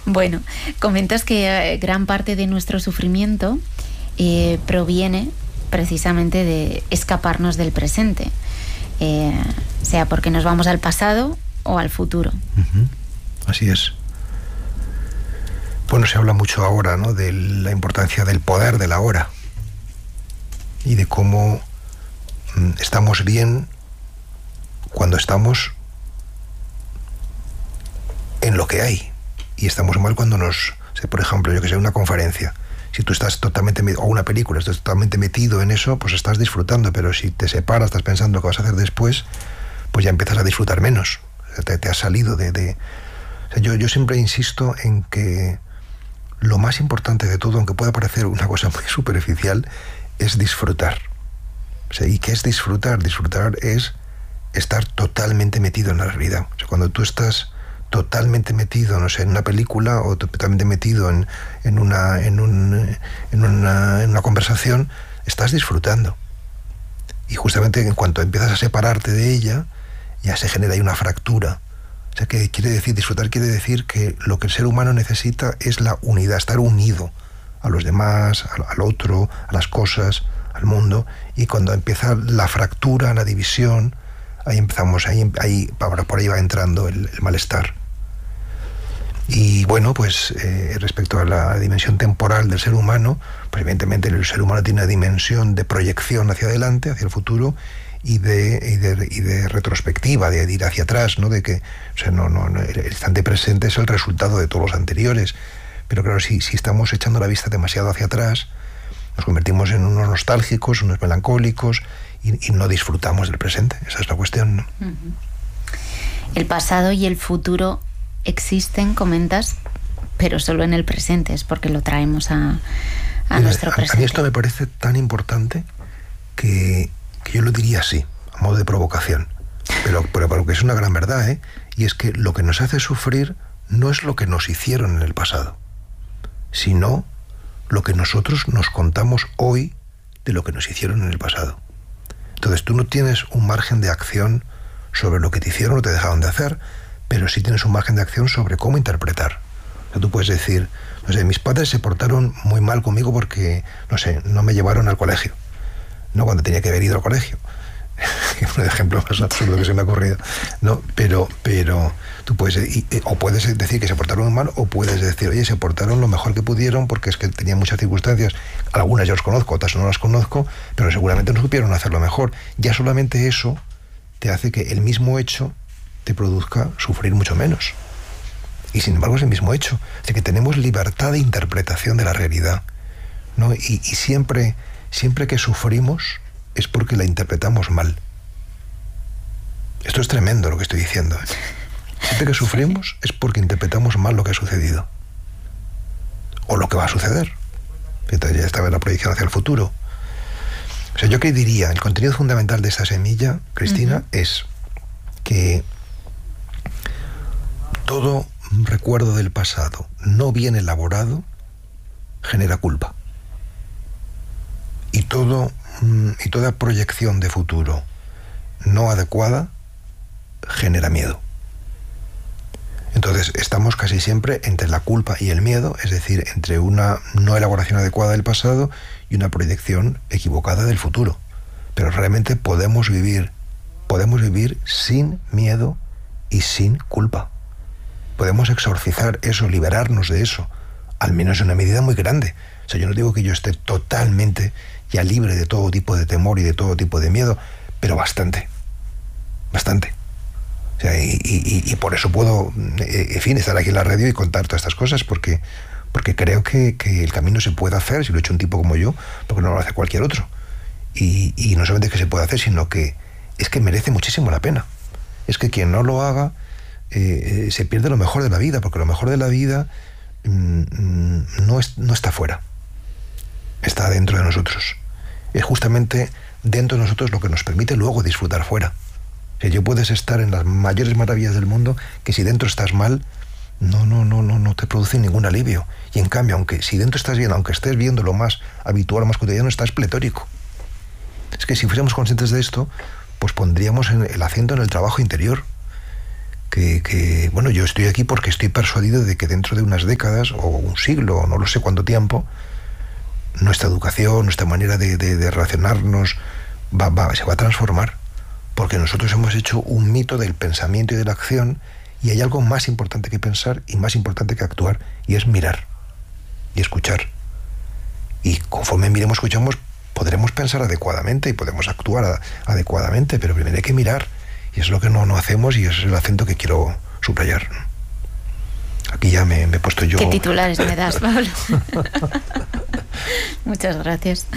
Bueno, comentas que gran parte de nuestro sufrimiento proviene precisamente de escaparnos del presente, sea porque nos vamos al pasado o al futuro. Así es. Bueno, se habla mucho ahora, ¿no?, de la importancia del poder de la hora y de cómo estamos bien cuando estamos en lo que hay y estamos mal cuando por ejemplo, yo que sé, una conferencia, si tú estás totalmente o una película, estás totalmente metido en eso, pues estás disfrutando, pero si te separas, estás pensando qué vas a hacer después, pues ya empiezas a disfrutar menos. O sea, te has salido O sea, yo siempre insisto en que lo más importante de todo, aunque pueda parecer una cosa muy superficial, es disfrutar. O sea, ¿y qué es disfrutar? Disfrutar es estar totalmente metido en la realidad. O sea, cuando tú estás totalmente metido, no sé, en una película o totalmente metido en una conversación, estás disfrutando. Y justamente en cuanto empiezas a separarte de ella, ya se genera ahí una fractura. O sea, ¿qué quiere decir? Disfrutar quiere decir que lo que el ser humano necesita es la unidad, estar unido a los demás, al otro, a las cosas, al mundo. Y cuando empieza la fractura, la división, ahí empezamos, por ahí va entrando el malestar. Y bueno, pues respecto a la dimensión temporal del ser humano, pues evidentemente el ser humano tiene una dimensión de proyección hacia adelante, hacia el futuro, y de retrospectiva, de ir hacia atrás, ¿no? De que, o sea, el instante presente es el resultado de todos los anteriores. Pero claro, si estamos echando la vista demasiado hacia atrás, nos convertimos en unos nostálgicos, unos melancólicos, y no disfrutamos del presente. Esa es la cuestión, ¿no? El pasado y el futuro existen, comentas, pero solo en el presente, es porque lo traemos a nuestro presente. A mí esto me parece tan importante que yo lo diría así, a modo de provocación, pero que es una gran verdad, ¿eh? Y es que lo que nos hace sufrir no es lo que nos hicieron en el pasado, sino lo que nosotros nos contamos hoy de lo que nos hicieron en el pasado. Entonces tú no tienes un margen de acción sobre lo que te hicieron o te dejaron de hacer, pero sí tienes un margen de acción sobre cómo interpretar. O sea, tú puedes decir, no sé, mis padres se portaron muy mal conmigo porque, no sé, no me llevaron al colegio, no cuando tenía que haber ido al colegio. Un ejemplo más absurdo que se me ha ocurrido, ¿no? Pero tú puedes decir que se portaron muy mal, o puedes decir, oye, se portaron lo mejor que pudieron porque es que tenían muchas circunstancias, algunas ya las conozco, otras no las conozco, pero seguramente no supieron hacerlo mejor. Ya solamente eso te hace que el mismo hecho te produzca sufrir mucho menos. Y sin embargo es el mismo hecho. O sea, que tenemos libertad de interpretación de la realidad, ¿no? Y siempre que sufrimos es porque la interpretamos mal. Esto es tremendo lo que estoy diciendo, ¿eh? Siempre que sufrimos es porque interpretamos mal lo que ha sucedido. O lo que va a suceder. Entonces ya estaba en la proyección hacia el futuro. O sea, yo qué diría, el contenido fundamental de esta semilla, Cristina, es que todo recuerdo del pasado no bien elaborado genera culpa. Y toda proyección de futuro no adecuada genera miedo. Entonces estamos casi siempre entre la culpa y el miedo, es decir, entre una no elaboración adecuada del pasado y una proyección equivocada del futuro. Pero realmente podemos vivir sin miedo y sin culpa. Podemos exorcizar eso, liberarnos de eso, al menos en una medida muy grande. O sea, yo no digo que yo esté totalmente ya libre de todo tipo de temor y de todo tipo de miedo, pero bastante. O sea, y por eso puedo, en fin, estar aquí en la radio y contar todas estas cosas, porque creo que el camino se puede hacer, si lo ha hecho un tipo como yo, porque no lo hace cualquier otro. Y no solamente que se puede hacer, sino que es que merece muchísimo la pena. Es que quien no lo haga se pierde lo mejor de la vida, porque lo mejor de la vida no está fuera, está dentro de nosotros. Es justamente dentro de nosotros lo que nos permite luego disfrutar fuera. O sea, yo puedes estar en las mayores maravillas del mundo, que si dentro estás mal, no te produce ningún alivio. Y en cambio, si dentro estás bien, aunque estés viendo lo más habitual, lo más cotidiano, estás pletórico. Es que si fuéramos conscientes de esto, pues pondríamos el acento en el trabajo interior, bueno, yo estoy aquí porque estoy persuadido de que dentro de unas décadas, o un siglo, o no lo sé cuánto tiempo, nuestra educación, nuestra manera de relacionarnos se va a transformar, porque nosotros hemos hecho un mito del pensamiento y de la acción, y hay algo más importante que pensar y más importante que actuar, y es mirar y escuchar. Y conforme miremos, escuchamos, podremos pensar adecuadamente y podemos actuar adecuadamente, pero primero hay que mirar, y es lo que no hacemos, y ese es el acento que quiero subrayar. Aquí ya me he puesto yo... ¿Qué titulares me das, Pablo? Muchas gracias.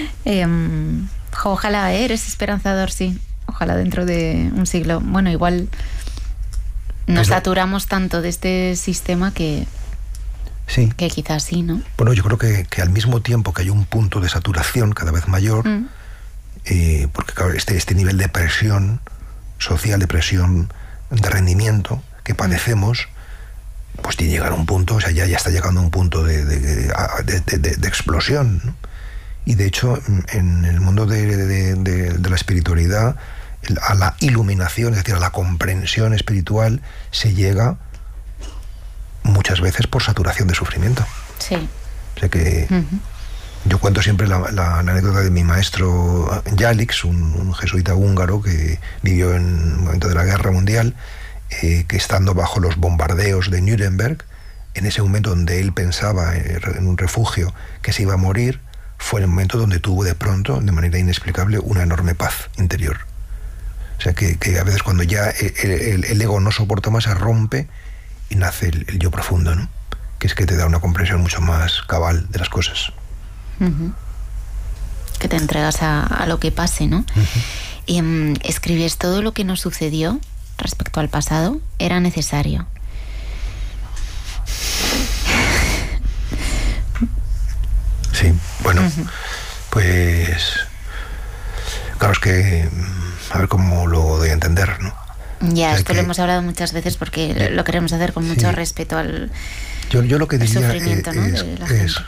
Ojalá, eres esperanzador, sí. Ojalá dentro de un siglo. Bueno, igual nos saturamos tanto de este sistema que... Sí. Que quizás sí, ¿no? Bueno, yo creo que al mismo tiempo que hay un punto de saturación cada vez mayor, porque claro, este nivel de presión social, de presión de rendimiento que padecemos, pues tiene que llegar a un punto, o sea, ya está llegando a un punto de explosión, ¿no? Y de hecho, en el mundo de la espiritualidad, a la iluminación, es decir, a la comprensión espiritual, se llega muchas veces por saturación de sufrimiento. Sí. O sea que yo cuento siempre la anécdota de mi maestro Yalix, un jesuita húngaro que vivió en el momento de la Guerra Mundial, que estando bajo los bombardeos de Nuremberg, en ese momento donde él pensaba en un refugio que se iba a morir, fue el momento donde tuvo de pronto, de manera inexplicable, una enorme paz interior. O sea que a veces cuando ya el ego no soporta más, se rompe y nace el yo profundo, ¿no? Que es que te da una comprensión mucho más cabal de las cosas. Que te entregas a lo que pase, ¿no? Y escribes: todo lo que nos sucedió respecto al pasado era necesario. Sí, bueno, pues claro, es que a ver cómo lo doy a entender, ¿no? Ya, esto lo hemos hablado muchas veces porque lo queremos hacer con mucho respeto al yo lo que diría sufrimiento, ¿no? es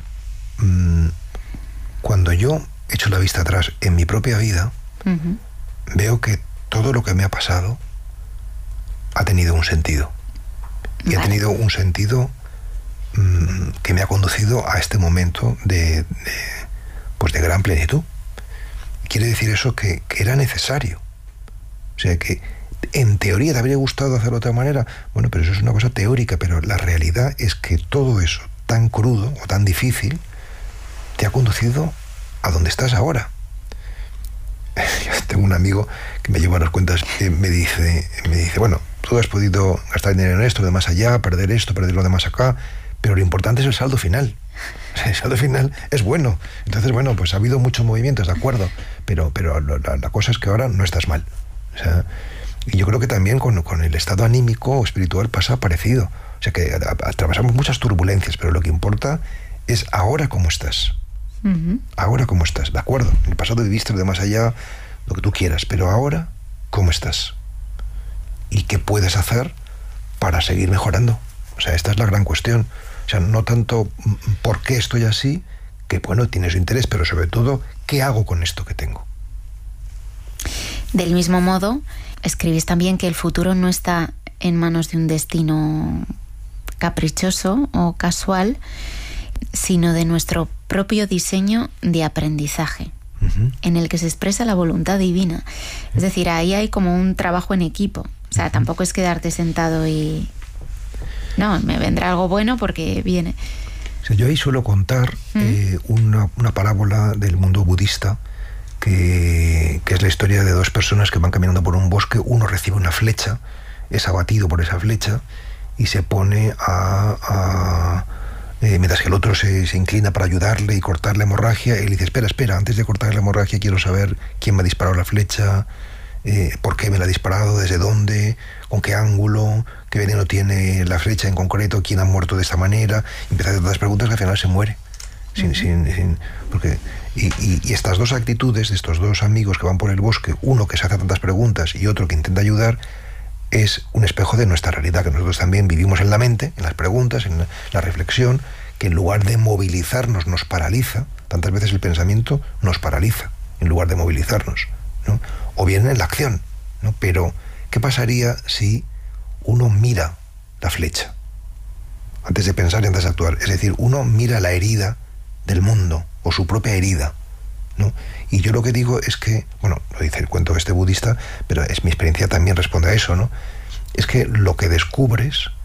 cuando yo echo la vista atrás en mi propia vida, veo que todo lo que me ha pasado ha tenido un sentido. Y ha tenido un sentido que me ha conducido a este momento de gran plenitud. Quiere decir eso que era necesario. O sea que en teoría te habría gustado hacerlo de otra manera. Bueno, pero eso es una cosa teórica, pero la realidad es que todo eso tan crudo o tan difícil te ha conducido a donde estás ahora. Tengo un amigo que me lleva a las cuentas, me dice, bueno, tú has podido gastar dinero en esto, lo de más allá, perder esto, perder lo de más acá, pero lo importante es el saldo final. El saldo final es bueno. Entonces, bueno, pues ha habido muchos movimientos, de acuerdo, pero la cosa es que ahora no estás mal. O sea, y yo creo que también con el estado anímico o espiritual pasa parecido. O sea que atravesamos muchas turbulencias, pero lo que importa es ahora cómo estás. Ahora cómo estás, de acuerdo. En el pasado viviste lo de más allá, lo que tú quieras, pero ahora cómo estás. ¿Y qué puedes hacer para seguir mejorando? O sea, esta es la gran cuestión. O sea, no tanto por qué estoy así, que bueno, tiene su interés, pero sobre todo, ¿qué hago con esto que tengo? Del mismo modo, escribís también que el futuro no está en manos de un destino caprichoso o casual, sino de nuestro propio diseño de aprendizaje, en el que se expresa la voluntad divina. Es decir, ahí hay como un trabajo en equipo. O sea, tampoco es quedarte sentado y... No, me vendrá algo bueno porque viene. O sea, yo ahí suelo contar una parábola del mundo budista, que es la historia de dos personas que van caminando por un bosque. Uno recibe una flecha, es abatido por esa flecha y se pone mientras que el otro se inclina para ayudarle y cortar la hemorragia. Él dice, espera, antes de cortar la hemorragia quiero saber quién me ha disparado la flecha, por qué me la ha disparado, desde dónde, con qué ángulo, qué veneno tiene la flecha en concreto, quién ha muerto de esta manera. Y empieza a hacer tantas preguntas que al final se muere. Y estas dos actitudes de estos dos amigos que van por el bosque, uno que se hace tantas preguntas y otro que intenta ayudar, es un espejo de nuestra realidad, que nosotros también vivimos en la mente, en las preguntas, en la reflexión, que en lugar de movilizarnos nos paraliza. Tantas veces el pensamiento nos paraliza en lugar de movilizarnos, ¿no? O bien en la acción, ¿no? Pero ¿qué pasaría si uno mira la flecha antes de pensar y antes de actuar. Es decir, uno mira la herida del mundo o su propia herida, ¿no? Y yo lo que digo es que, bueno, lo dice el cuento este budista, pero es mi experiencia también responde a eso, ¿no? Es que lo que descubres